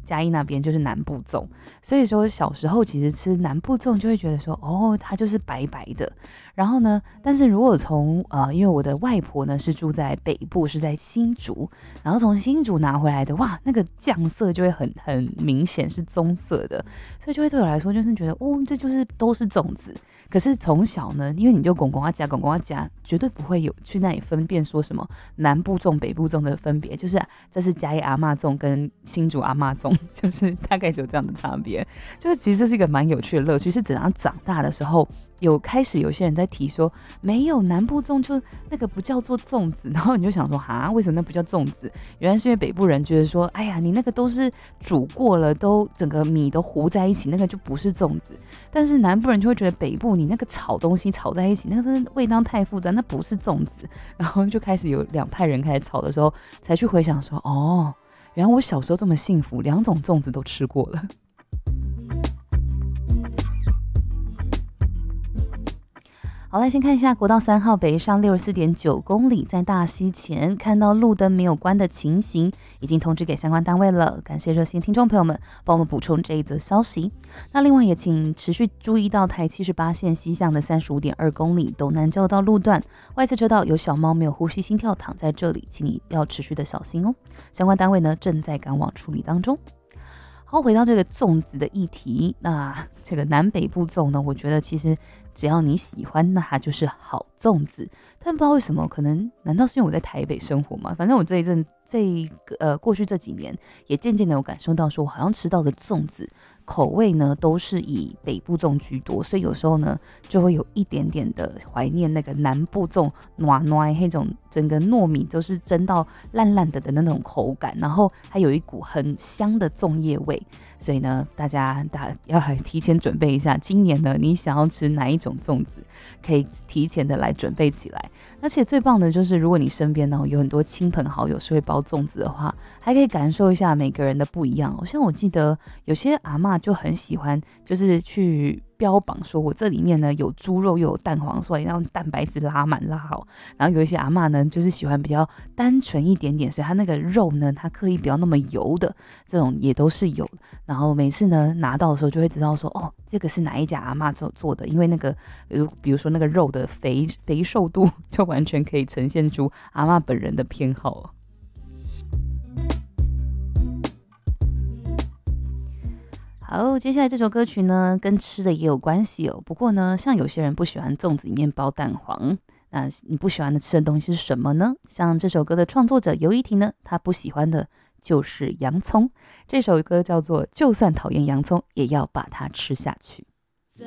嘉义那边就是南部粽，所以说小时候其实吃南部粽就会觉得说，哦，它就是白白的。然后呢，但是如果从因为我的外婆呢是住在北部，是在新竹，然后从新竹拿回来的，哇，那个酱色就会很明显是棕色的，所以就会对我来说就是觉得，哦，这就是都是粽子。可是从小呢，因为你就公公家公公家，绝对不会有去那里分辨说什么南部粽北部粽的分别，就是这是嘉义阿嬷粽跟新竹阿嬷粽，就是大概就这样的差别。就是其实这是一个蛮有趣的乐趣，是等到长大的时候。开始有些人在提说，没有南部粽就那个不叫做粽子，然后你就想说，哈，为什么那不叫粽子？原来是因为北部人觉得说，哎呀，你那个都是煮过了，都整个米都糊在一起，那个就不是粽子。但是南部人就会觉得北部你那个炒东西炒在一起，那个真的味道太复杂，那不是粽子。然后就开始有两派人开始吵的时候，才去回想说，哦，原来我小时候这么幸福，两种粽子都吃过了。好，来先看一下国道3号北上64.9公里，在大溪前看到路灯没有关的情形，已经通知给相关单位了。感谢热心听众朋友们帮我们补充这一则消息。那另外也请持续注意到台78线西向的35.2公里东南交道路段，外侧车道有小猫没有呼吸心跳躺在这里，请你要持续的小心哦。相关单位呢正在赶往处理当中。好，回到这个粽子的议题，那这个南北部粽呢，我觉得其实只要你喜欢，那它就是好粽子。但不知道为什么，可能难道是因为我在台北生活吗？反正我过去这几年也渐渐的有感受到，说我好像吃到的粽子口味呢都是以北部粽居多，所以有时候呢就会有一点点的怀念那个南部粽糯糯那种整个糯米都是蒸到烂烂的那种口感，然后还有一股很香的粽叶味。所以呢，大家要来提前准备一下，今年呢你想要吃哪一种粽子，可以提前的来准备起来。而且最棒的就是，如果你身边呢有很多亲朋好友是会包粽子的话，还可以感受一下每个人的不一样。像我记得有些阿嬷就很喜欢，就是去标榜说我这里面呢有猪肉又有蛋黄酥，然后蛋白质拉满拉好。然后有一些阿嬷呢就是喜欢比较单纯一点点，所以它那个肉呢它刻意不要那么油的，这种也都是有。然后每次呢拿到的时候就会知道说，哦，这个是哪一家阿嬷做的，因为那个比如说那个肉的肥瘦度就完全可以呈现出阿嬷本人的偏好哦。好，接下来这首歌曲呢跟吃的也有关系哦。不过呢，像有些人不喜欢粽子里面包蛋黄，那你不喜欢的吃的东西是什么呢？像这首歌的创作者游一婷呢，他不喜欢的就是洋葱。这首歌叫做《就算讨厌洋葱，也要把它吃下去》。